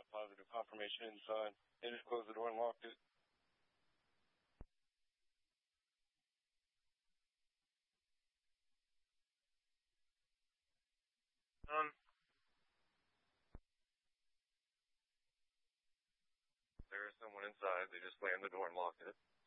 positive confirmation inside. They just closed the door and locked it. There is someone inside. They just slammed the door and locked it.